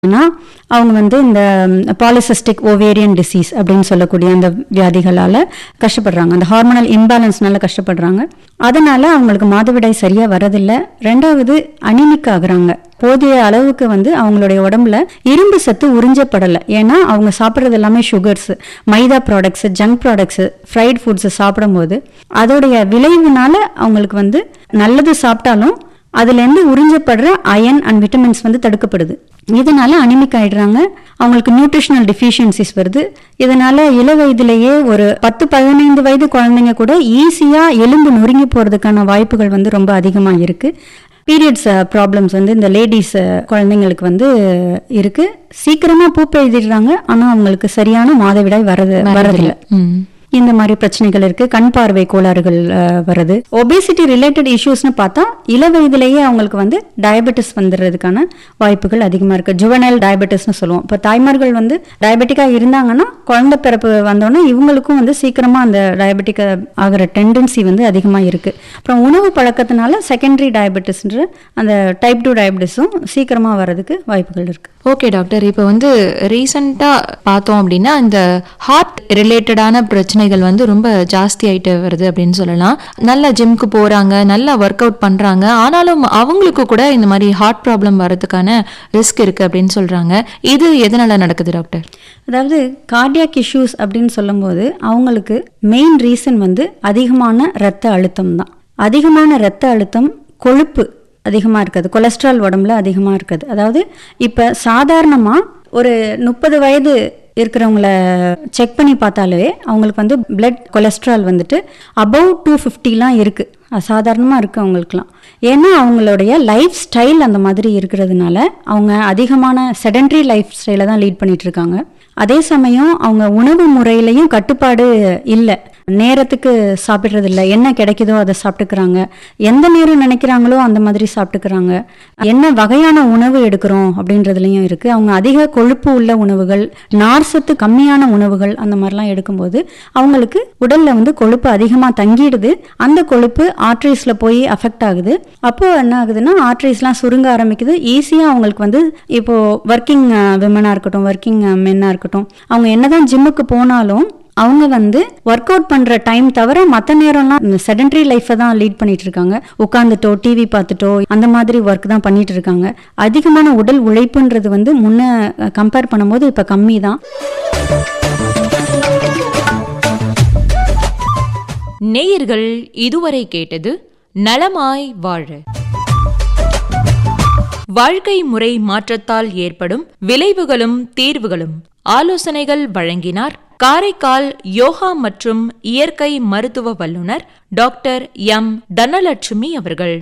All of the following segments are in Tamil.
ஆனா அவங்க இந்த பாலிசிஸ்டிக் ஓவேரியன் டிசீஸ் அப்படின்னு சொல்லக்கூடிய அந்த வியாதிகளால கஷ்டப்படுறாங்க. அந்த ஹார்மோனல் இம்பேலன்ஸ்னால கஷ்டப்படுறாங்க. அதனால அவங்களுக்கு மாதவிடாய் சரியா வரதில்லை. ரெண்டாவது அனிமிக் ஆகுறாங்க. போதிய அளவுக்கு அவங்களுடைய உடம்புல இரும்பு சத்து உறிஞ்சப்படலை. ஏன்னா அவங்க சாப்பிட்றது எல்லாமே சுகர்ஸ், மைதா products, junk products, fried foods சாப்பிடும்போது அதோடைய விளைவுனால அவங்களுக்கு நல்லது சாப்பிட்டாலும் அதுலேருந்து உறிஞ்சப்படுற அயன் அண்ட் விட்டமின்ஸ் தடுக்கப்படுது. இதனால அனிமிக் ஆயிடுறாங்க. அவங்களுக்கு நியூட்ரிஷனல் டெஃபிஷியன்சிஸ் வருது. இதனால இள வயதிலேயே ஒரு 10-15 வயது குழந்தைங்க கூட ஈஸியா எலும்பு நொறுங்கி போறதுக்கான வாய்ப்புகள் ரொம்ப அதிகமா இருக்கு. பீரியட்ஸ் ப்ராப்ளம்ஸ் இந்த லேடிஸ் குழந்தைங்களுக்கு இருக்கு. சீக்கிரமா பூப்பு எழுதிடுறாங்க. ஆனா அவங்களுக்கு சரியான மாதவிடாய் வரதில்லை. இந்த மாதிரி பிரச்சனைகள் இருக்கு. கண் பார்வை கோளாறுகள் வருது. ஒபேசிட்டி ரிலேட்டட் இஷ்யூஸ்னு பார்த்தா இள வயதிலேயே அவங்களுக்கு டயபெட்டிஸ் வந்துடுறதுக்கான வாய்ப்புகள் அதிகமா இருக்கு. ஜுவனைல் டயபெட்டிஸ்னு சொல்லுவோம். இப்போ தாய்மார்கள் டயபெட்டிக்கா இருந்தாங்கன்னா குழந்தை பிறப்பு வந்தோடனே இவங்களுக்கும் சீக்கிரமா அந்த டயபெட்டிக் ஆகிற டெண்டன்சி அதிகமா இருக்கு. அப்புறம் உணவு பழக்கத்தினால செகண்டரி டயபெட்டிஸ்ன்ற அந்த டைப் 2 டயபெட்டிஸும் சீக்கிரமா வர்றதுக்கு வாய்ப்புகள் இருக்கு. ஓகே டாக்டர், இப்போ ரீசெண்டாக பார்த்தோம் அப்படின்னா இந்த ஹார்ட் ரிலேட்டடான பிரச்சனைகள் ரொம்ப ஜாஸ்தி ஆகிட்டு வருது அப்படின்னு சொல்லலாம். நல்லா ஜிம்க்கு போகிறாங்க, நல்லா ஒர்க் அவுட் பண்ணுறாங்க, ஆனாலும் அவங்களுக்கு கூட இந்த மாதிரி ஹார்ட் ப்ராப்ளம் வர்றதுக்கான ரிஸ்க் இருக்குது அப்படின்னு சொல்கிறாங்க. இது எதனால நடக்குது டாக்டர்? அதாவது கார்டியாக் இஷ்யூஸ் அப்படின்னு சொல்லும்போது அவங்களுக்கு மெயின் ரீசன் அதிகமான இரத்த அழுத்தம் தான். அதிகமான இரத்த அழுத்தம், கொழுப்பு அதிகமாக இருக்குது, கொலஸ்ட்ரால் உடம்புல அதிகமாக இருக்குது. அதாவது இப்போ சாதாரணமாக ஒரு 30 வயது இருக்கிறவங்கள செக் பண்ணி பார்த்தாலே அவங்களுக்கு பிளட் கொலஸ்ட்ரால் அபவ் 250 இருக்குது. சாதாரணமாக இருக்குது அவங்களுக்குலாம். ஏன்னா அவங்களுடைய லைஃப் ஸ்டைல் அந்த மாதிரி இருக்கிறதுனால அவங்க அதிகமான செடன்ட்ரி லைஃப் ஸ்டைலை தான் லீட் பண்ணிட்டு இருக்காங்க. அதே சமயம் அவங்க உணவு முறையிலையும் கட்டுப்பாடு இல்லை. நேரத்துக்கு சாப்பிட்றது இல்லை. என்ன கிடைக்குதோ அதை சாப்பிட்டுக்கிறாங்க. எந்த நேரம் நினைக்கிறாங்களோ அந்த மாதிரி சாப்பிட்டுக்கிறாங்க. என்ன வகையான உணவு எடுக்கிறோம் அப்படின்றதுலையும் இருக்குது. அவங்க அதிக கொழுப்பு உள்ள உணவுகள், நார்சத்து கம்மியான உணவுகள் அந்த மாதிரிலாம் எடுக்கும்போது அவங்களுக்கு உடலில் கொழுப்பு அதிகமாக தங்கிடுது. அந்த கொழுப்பு ஆர்ட்ரிஸில் போய் அஃபெக்ட் ஆகுது. அப்போது என்ன ஆகுதுன்னா ஆர்ட்ரிஸ்லாம் சுருங்க ஆரம்பிக்குது. ஈஸியாக அவங்களுக்கு இப்போது ஒர்க்கிங் விமனாக இருக்கட்டும், ஒர்க்கிங் மென்னாக இருக்கட்டும், அவங்க என்னதான் ஜிம்முக்கு போனாலும் அவங்க ஒர்க் அவுட் பண்ற டைம் தவிர மற்ற நேரம்லாம் செடன்ட்ரி லைஃப்பை தான் லீட் பண்ணிட்டு இருக்காங்க. உட்காந்துட்டோ டிவி பார்த்துட்டோ அந்த மாதிரி ஒர்க் தான் பண்ணிட்டு இருக்காங்க. அதிகமான உடல் உழைப்புன்றது முன்ன கம்பேர் பண்ணும்போது இப்ப கம்மி தான். நேயர்கள் இதுவரை கேட்டது நலமாய் வாழ. வாழ்க்கை முறை மாற்றத்தால் ஏற்படும் விளைவுகளும் தீர்வுகளும் ஆலோசனைகள் வழங்கினார் காரைக்கால் யோகா மற்றும் இயற்கை மருத்துவ வல்லுநர் டாக்டர் எம் தனலட்சுமி அவர்கள்.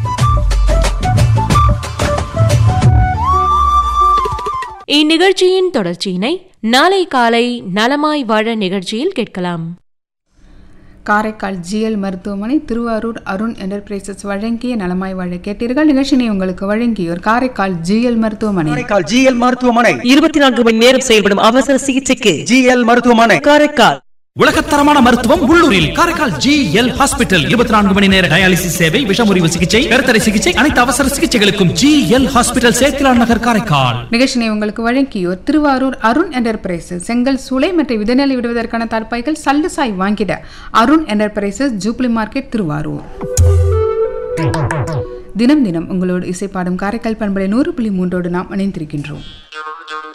இந்நிகழ்ச்சியின் தொடர்ச்சியினை நாளை காலை நலமாய் வாழ நிகழ்ச்சியில் கேட்கலாம். காரைக்கால் ஜிஎல் மருத்துவமனை, திருவாரூர் அருண் என்டர்பிரைசஸ் வழங்கிய நலமாய் வாழ கேட்டீர்கள். நிகழ்ச்சியை உங்களுக்கு வழங்கியோர் காரைக்கால் ஜிஎல் மருத்துவமனை. காரைக்கால் ஜிஎல் மருத்துவமனை 24 மணி நேரம் செயல்படும் அவசர சிகிச்சைக்கு ஜிஎல் மருத்துவமனை காரைக்கால். உலகத்தரமான மருத்துவம் உள்ளூரில் காரைக்கால் ஜிஎல் ஹாஸ்பிட்டல். 24 மணி நேர டயாலிசிஸ் சேவை, விஷமுறிவு சிகிச்சை, கருத்தடை சிகிச்சை, அனைத்து அவசர சிகிச்சைகளுக்கும் ஜிஎல் ஹாஸ்பிட்டல், சேத்திலான் நகர், காரைக்கால். நிகழ்ச்சியை உங்களுக்கு வழங்கியோர் திருவாரூர் அருண் என்டர்பிரைசஸ். செங்கல், சூளை மற்றும் விதைநெல் விடுவதற்கான தார்ப்பாய்கள் சல்லுசாய் வாங்கிட Arun enterprises, jubilee market, Thiruvarur. தினம் தினம் உங்களோடு இசைப்பாடும் காரைக்கால் பண்பலை 100.3 நாம் இணைந்திருக்கின்றோம்.